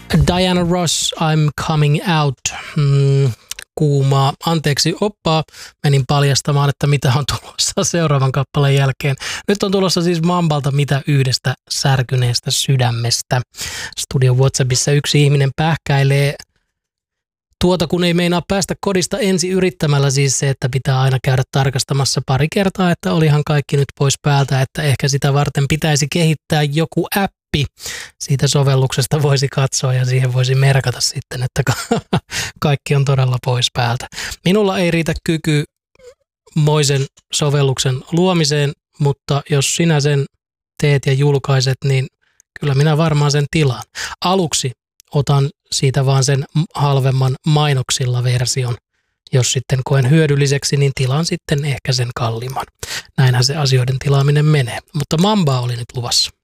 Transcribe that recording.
Diana Ross, I'm coming out. Kuumaa. Anteeksi, menin paljastamaan, että mitä on tulossa seuraavan kappaleen jälkeen. Nyt on tulossa siis Mambalta Mitä yhdestä särkyneestä sydämestä. Studio WhatsAppissa yksi ihminen pähkäilee kun ei meinaa päästä kodista ensi yrittämällä, siis se, että pitää aina käydä tarkastamassa pari kertaa, että olihan kaikki nyt pois päältä, että ehkä sitä varten pitäisi kehittää joku appi. Siitä sovelluksesta voisi katsoa ja siihen voisi merkata sitten, että kaikki on todella pois päältä. Minulla ei riitä kyky moisen sovelluksen luomiseen, mutta jos sinä sen teet ja julkaiset, niin kyllä minä varmaan sen tilaan. Aluksi otan siitä vaan sen halvemman mainoksilla version. Jos sitten koen hyödylliseksi, niin tilaan sitten ehkä sen kalliimman. Näinhän se asioiden tilaaminen menee. Mutta Mambaa oli nyt luvassa.